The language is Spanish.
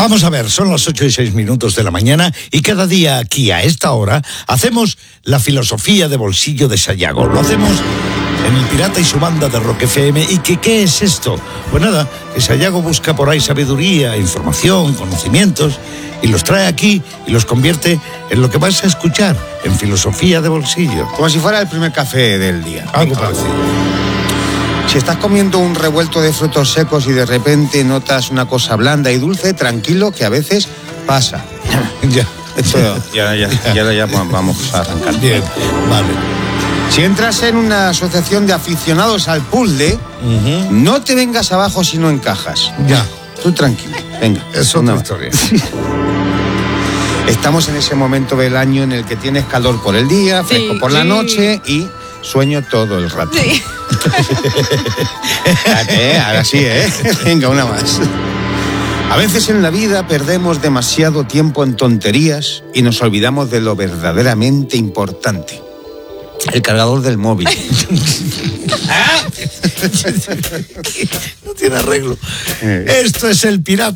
Vamos a ver, son las 8:06 de la mañana y cada día aquí a esta hora hacemos la filosofía de bolsillo de Sayago. Lo hacemos en El Pirata y su banda de Rock FM. ¿Y qué es esto? Pues nada, que Sayago busca por ahí sabiduría, información, conocimientos y los trae aquí y los convierte en lo que vas a escuchar, en filosofía de bolsillo. Como si fuera el primer café del día. Algo parecido. Si estás comiendo un revuelto de frutos secos y de repente notas una cosa blanda y dulce, tranquilo, que a veces pasa. Ya. Esto, ya vamos a arrancar. Bien, vale. Si entras en una asociación de aficionados al puzzle, no te vengas abajo si no encajas. Ya. Tú tranquilo, venga. Es otra historia. Estamos en ese momento del año en el que tienes calor por el día, fresco por la noche y sueño todo el rato. Sí. Ahora sí, Venga, una más. A veces en la vida perdemos demasiado tiempo en tonterías y nos olvidamos de lo verdaderamente importante. El cargador del móvil. No tiene arreglo. Esto es El Pirata.